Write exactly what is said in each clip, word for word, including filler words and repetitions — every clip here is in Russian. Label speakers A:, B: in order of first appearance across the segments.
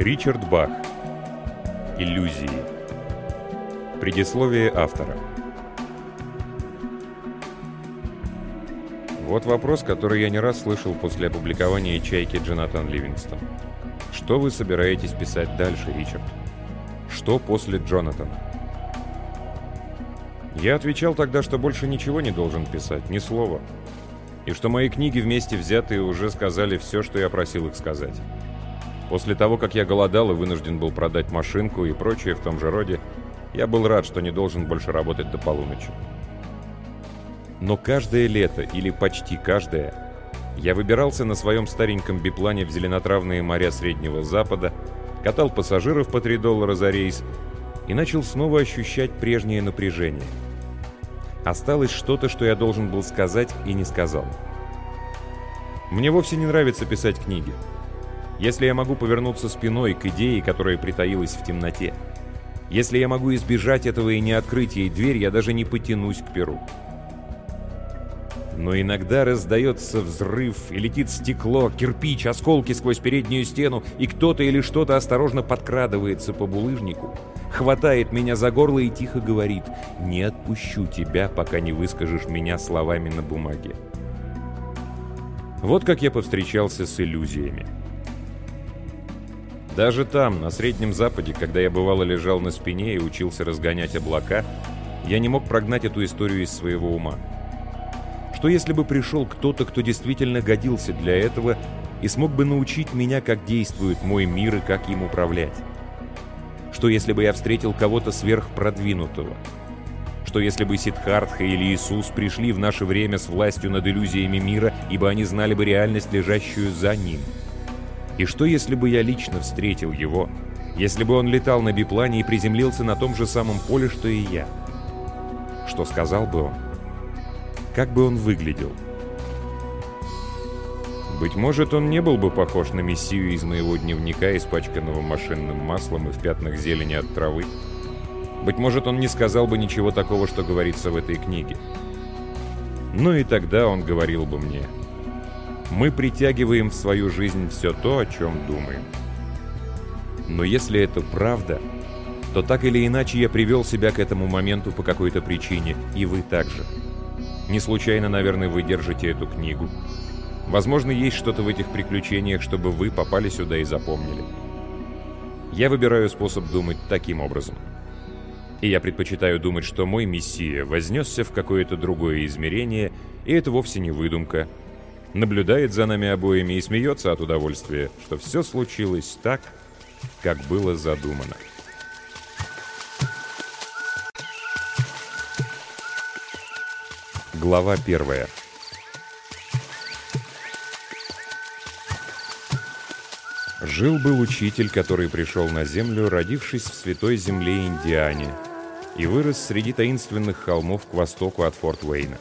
A: Ричард Бах. Иллюзии. Предисловие автора. Вот вопрос, который я не раз слышал после опубликования «Чайки» Джонатан Ливингстон. Что вы собираетесь писать дальше, Ричард? Что после Джонатана? Я отвечал тогда, что больше ничего не должен писать, ни слова. И что мои книги вместе взятые уже сказали все, что я просил их сказать. После того, как я голодал и вынужден был продать машинку и прочее в том же роде, я был рад, что не должен больше работать до полуночи. Но каждое лето, или почти каждое, я выбирался на своем стареньком биплане в зеленотравные моря Среднего Запада, катал пассажиров по три доллара за рейс и начал снова ощущать прежнее напряжение. Осталось что-то, что я должен был сказать и не сказал. Мне вовсе не нравится писать книги. Если я могу повернуться спиной к идее, которая притаилась в темноте, если я могу избежать этого и не открыть ей дверь, я даже не потянусь к перу. Но иногда раздается взрыв, и летит стекло, кирпич, осколки сквозь переднюю стену, и кто-то или что-то осторожно подкрадывается по булыжнику, хватает меня за горло и тихо говорит: «Не отпущу тебя, пока не выскажешь меня словами на бумаге». Вот как я повстречался с иллюзиями. Даже там, на Среднем Западе, когда я бывало лежал на спине и учился разгонять облака, я не мог прогнать эту историю из своего ума. Что если бы пришел кто-то, кто действительно годился для этого и смог бы научить меня, как действует мой мир и как им управлять? Что если бы я встретил кого-то сверхпродвинутого? Что если бы Сиддхартха или Иисус пришли в наше время с властью над иллюзиями мира, ибо они знали бы реальность, лежащую за ним? И что если бы я лично встретил его, если бы он летал на биплане и приземлился на том же самом поле, что и я? Что сказал бы он? Как бы он выглядел? Быть может, он не был бы похож на мессию из моего дневника, испачканного машинным маслом и в пятнах зелени от травы. Быть может, он не сказал бы ничего такого, что говорится в этой книге. Но и тогда он говорил бы мне: мы притягиваем в свою жизнь все то, о чем думаем. Но если это правда, то так или иначе я привел себя к этому моменту по какой-то причине, и вы также. Не случайно, наверное, вы держите эту книгу. Возможно, есть что-то в этих приключениях, чтобы вы попали сюда и запомнили. Я выбираю способ думать таким образом. И я предпочитаю думать, что мой мессия вознесся в какое-то другое измерение, и это вовсе не выдумка. Наблюдает за нами обоими и смеется от удовольствия, что все случилось так, как было задумано. Глава первая. Жил-был учитель, который пришел на землю, родившись в святой земле Индиане, и вырос среди таинственных холмов к востоку от Форт Уэйна.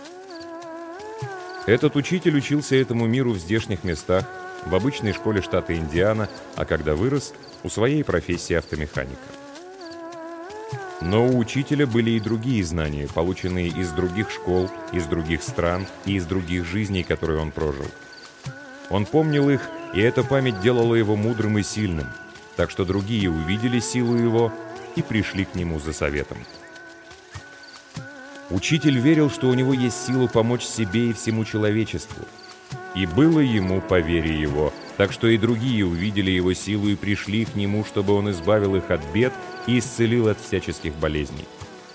A: Этот учитель учился этому миру в здешних местах, в обычной школе штата Индиана, а когда вырос, у своей профессии автомеханика. Но у учителя были и другие знания, полученные из других школ, из других стран и из других жизней, которые он прожил. Он помнил их, и эта память делала его мудрым и сильным, так что другие увидели силу его и пришли к нему за советом. Учитель верил, что у него есть сила помочь себе и всему человечеству. И было ему по вере его, так что и другие увидели его силу и пришли к нему, чтобы он избавил их от бед и исцелил от всяческих болезней.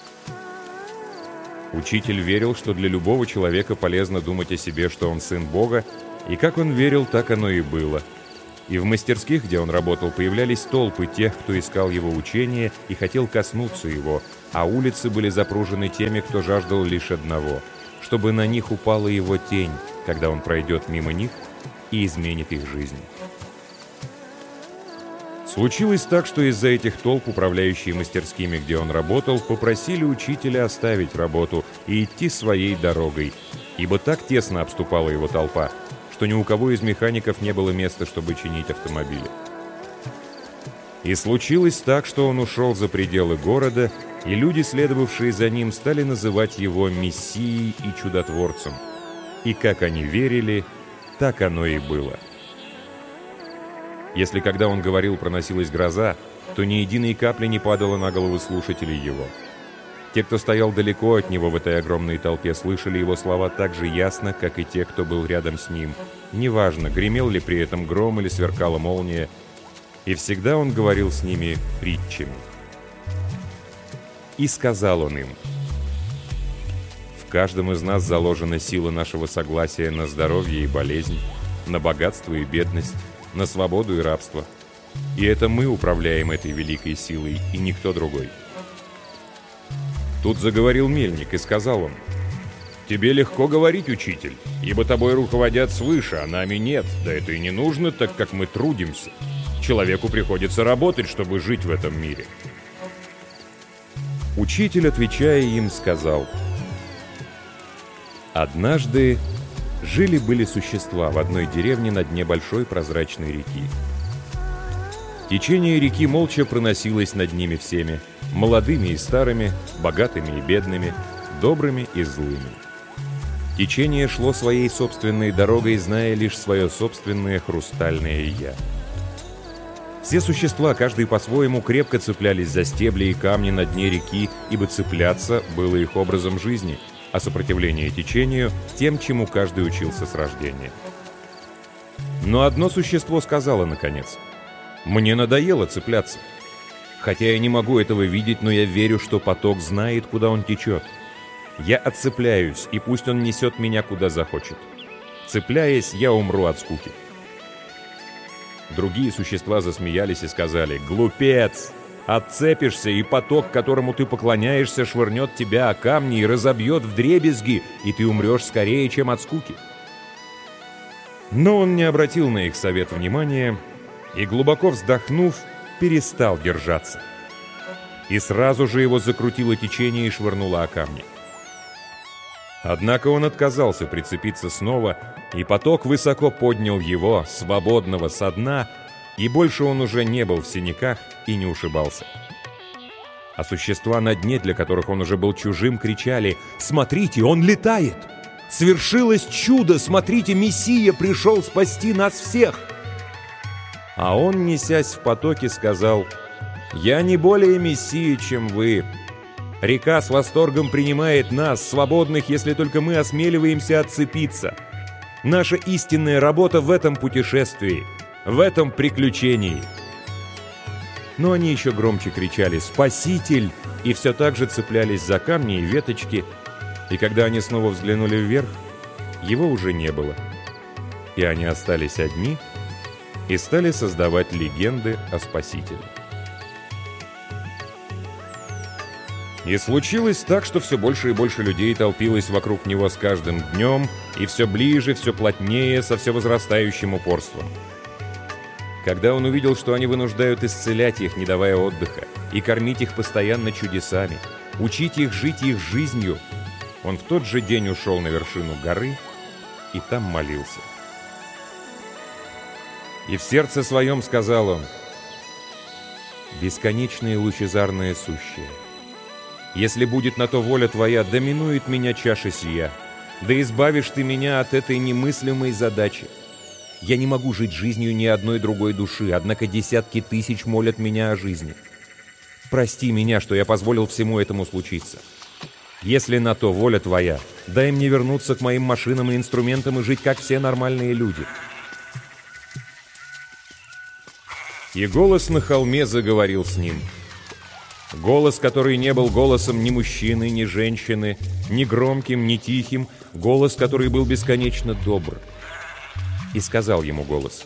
A: Учитель верил, что для любого человека полезно думать о себе, что он сын Бога, и как он верил, так оно и было. И в мастерских, где он работал, появлялись толпы тех, кто искал его учения и хотел коснуться его, а улицы были запружены теми, кто жаждал лишь одного, чтобы на них упала его тень, когда он пройдет мимо них и изменит их жизнь. Случилось так, что из-за этих толп, управляющие мастерскими, где он работал, попросили учителя оставить работу и идти своей дорогой, ибо так тесно обступала его толпа, что ни у кого из механиков не было места, чтобы чинить автомобили. И случилось так, что он ушел за пределы города, и люди, следовавшие за ним, стали называть его Мессией и Чудотворцем. И как они верили, так оно и было. Если когда он говорил проносилась гроза, то ни единой капли не падало на головы слушателей его. Те, кто стоял далеко от него в этой огромной толпе, слышали его слова так же ясно, как и те, кто был рядом с ним. Неважно, гремел ли при этом гром или сверкала молния, и всегда он говорил с ними притчами. И сказал он им: «В каждом из нас заложена сила нашего согласия на здоровье и болезнь, на богатство и бедность, на свободу и рабство. И это мы управляем этой великой силой, и никто другой». Тут заговорил мельник, и сказал он: «Тебе легко говорить, учитель, ибо тобой руководят свыше, а нами нет. Да это и не нужно, так как мы трудимся. Человеку приходится работать, чтобы жить в этом мире». Учитель, отвечая им, сказал: «Однажды жили-были существа в одной деревне на дне большой прозрачной реки. Течение реки молча проносилось над ними всеми, молодыми и старыми, богатыми и бедными, добрыми и злыми. Течение шло своей собственной дорогой, зная лишь свое собственное хрустальное «я». Все существа, каждый по-своему, крепко цеплялись за стебли и камни на дне реки, ибо цепляться было их образом жизни, а сопротивление течению — тем, чему каждый учился с рождения. Но одно существо сказало, наконец: «Мне надоело цепляться. Хотя я не могу этого видеть, но я верю, что поток знает, куда он течет. Я отцепляюсь, и пусть он несет меня, куда захочет. Цепляясь, я умру от скуки». Другие существа засмеялись и сказали: «Глупец! Отцепишься, и поток, которому ты поклоняешься, швырнет тебя о камни и разобьет вдребезги, и ты умрешь скорее, чем от скуки». Но он не обратил на их совет внимания и, глубоко вздохнув, перестал держаться. И сразу же его закрутило течение и швырнуло о камни. Однако он отказался прицепиться снова, и поток высоко поднял его, свободного со дна, и больше он уже не был в синяках и не ушибался. А существа на дне, для которых он уже был чужим, кричали: «Смотрите, он летает! Свершилось чудо! Смотрите, Мессия пришел спасти нас всех!» А он, несясь в потоке, сказал: «Я не более Мессия, чем вы. Река с восторгом принимает нас, свободных, если только мы осмеливаемся отцепиться. Наша истинная работа в этом путешествии, в этом приключении». Но они еще громче кричали: «Спаситель!» и все так же цеплялись за камни и веточки, и когда они снова взглянули вверх, его уже не было. И они остались одни и стали создавать легенды о Спасителе. И случилось так, что все больше и больше людей толпилось вокруг него с каждым днем, и все ближе, все плотнее, со все возрастающим упорством. Когда он увидел, что они вынуждают исцелять их, не давая отдыха, и кормить их постоянно чудесами, учить их жить их жизнью, он в тот же день ушел на вершину горы и там молился. И в сердце своем сказал он: «Бесконечное лучезарное сущее, если будет на то воля Твоя, доминует меня чаша сия, да избавишь Ты меня от этой немыслимой задачи. Я не могу жить жизнью ни одной другой души, однако десятки тысяч молят меня о жизни. Прости меня, что я позволил всему этому случиться. Если на то воля Твоя, дай мне вернуться к моим машинам и инструментам и жить, как все нормальные люди». И голос на холме заговорил с ним. Голос, который не был голосом ни мужчины, ни женщины, ни громким, ни тихим, голос, который был бесконечно добр. И сказал ему голос: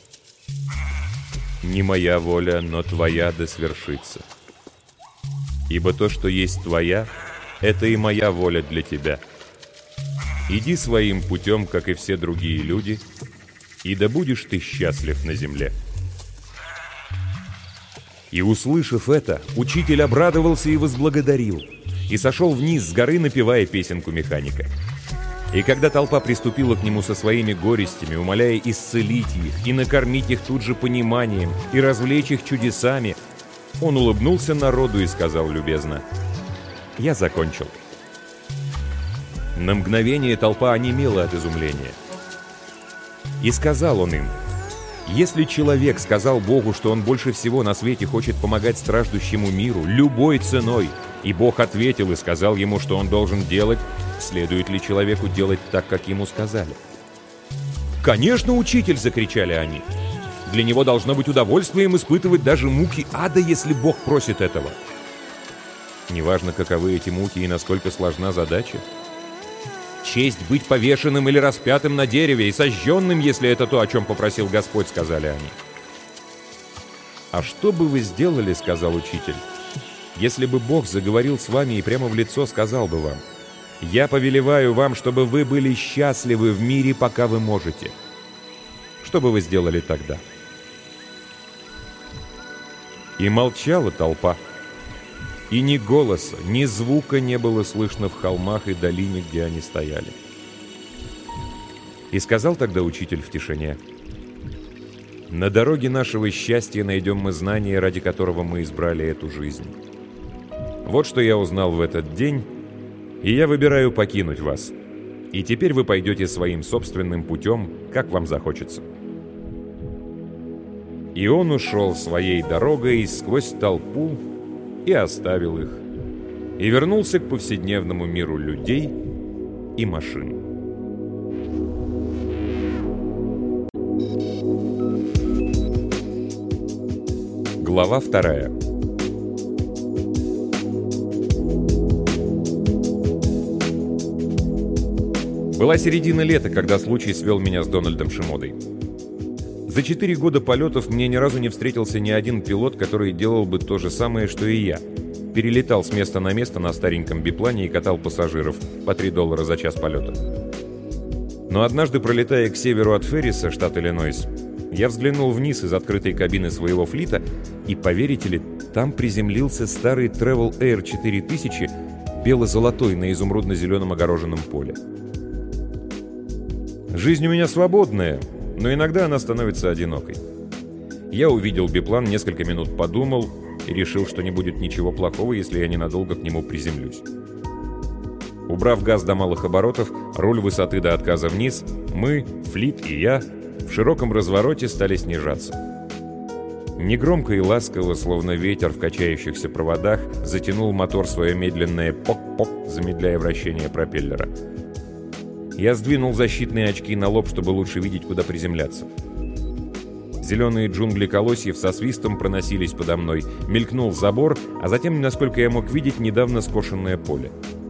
A: «Не моя воля, но Твоя да свершится. Ибо то, что есть Твоя, это и моя воля для тебя. Иди своим путем, как и все другие люди, и да будешь ты счастлив на земле». И, услышав это, учитель обрадовался и возблагодарил, и сошел вниз с горы, напевая песенку механика. И когда толпа приступила к нему со своими горестями, умоляя исцелить их и накормить их тут же пониманием и развлечь их чудесами, он улыбнулся народу и сказал любезно: «Я закончил». На мгновение толпа онемела от изумления. И сказал он им: Если человек сказал Богу, что он больше всего на свете хочет помогать страждущему миру любой ценой, и Бог ответил и сказал ему, что он должен делать, следует ли человеку делать так, как ему сказали? «Конечно, учитель!» — закричали они. «Для него должно быть удовольствием испытывать даже муки ада, если Бог просит этого». Неважно, каковы эти муки и насколько сложна задача. «Честь быть повешенным или распятым на дереве и сожженным, если это то, о чем попросил Господь», — сказали они. «А что бы вы сделали, — сказал учитель, — если бы Бог заговорил с вами и прямо в лицо сказал бы вам: «Я повелеваю вам, чтобы вы были счастливы в мире, пока вы можете». Что бы вы сделали тогда?» И молчала толпа. И ни голоса, ни звука не было слышно в холмах и долине, где они стояли. И сказал тогда учитель в тишине: «На дороге нашего счастья найдем мы знание, ради которого мы избрали эту жизнь. Вот что я узнал в этот день, и я выбираю покинуть вас. И теперь вы пойдете своим собственным путем, как вам захочется». И он ушел своей дорогой сквозь толпу и оставил их, и вернулся к повседневному миру людей и машин. Глава вторая. Была середина лета, когда случай свел меня с Дональдом Шимодой. За четыре года полетов мне ни разу не встретился ни один пилот, который делал бы то же самое, что и я. Перелетал с места на место на стареньком биплане и катал пассажиров по три доллара за час полета. Но однажды, пролетая к северу от Ферриса, штат Иллинойс, я взглянул вниз из открытой кабины своего флита, и, поверите ли, там приземлился старый Travel Air четыре тысячи, бело-золотой на изумрудно-зеленом огороженном поле. Жизнь у меня свободная, но иногда она становится одинокой. Я увидел биплан, несколько минут подумал и решил, что не будет ничего плохого, если я ненадолго к нему приземлюсь. Убрав газ до малых оборотов, руль высоты до отказа вниз, мы, флит и я, в широком развороте стали снижаться. Негромко и ласково, словно ветер в качающихся проводах, затянул мотор свое медленное пок-пок, замедляя вращение пропеллера. Я сдвинул защитные очки на лоб, чтобы лучше видеть, куда приземляться. Зеленые джунгли колосьев со свистом проносились подо мной, мелькнул забор, а затем, насколько я мог видеть, недавно скошенное поле.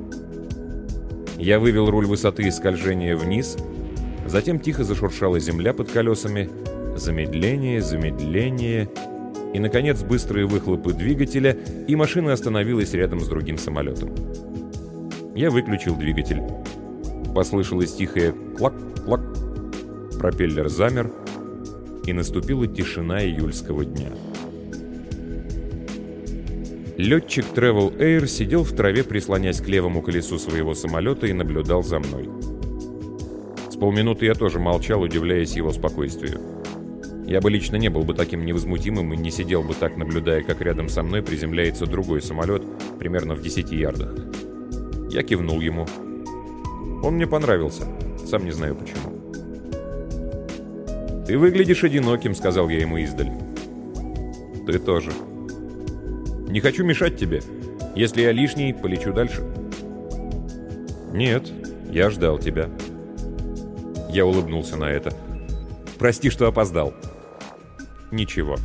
A: Я вывел руль высоты и скольжения вниз, затем тихо зашуршала земля под колесами, замедление, замедление, и, наконец, быстрые выхлопы двигателя, и машина остановилась рядом с другим самолетом. Я выключил двигатель. Послышалось тихое «клак-клак», пропеллер замер, и наступила тишина июльского дня. Летчик Travel Air сидел в траве, прислонясь к левому колесу своего самолета, и наблюдал за мной. С полминуты я тоже молчал, удивляясь его спокойствию. Я бы лично не был бы таким невозмутимым и не сидел бы так, наблюдая, как рядом со мной приземляется другой самолет, примерно в десяти ярдах. Я кивнул ему. Он мне понравился, сам не знаю почему. «Ты выглядишь одиноким», — сказал я ему издаль. «Ты тоже». «Не хочу мешать тебе. Если я лишний, полечу дальше». «Нет, я ждал тебя». Я улыбнулся на это. «Прости, что опоздал». «Ничего».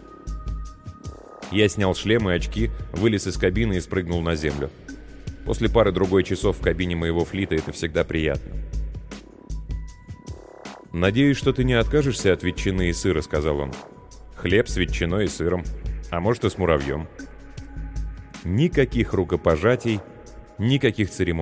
A: Я снял шлем и очки, вылез из кабины и спрыгнул на землю. После пары-другой часов в кабине моего флита это всегда приятно. «Надеюсь, что ты не откажешься от ветчины и сыра», — сказал он. «Хлеб с ветчиной и сыром, а может и с муравьем». Никаких рукопожатий, никаких церемоний.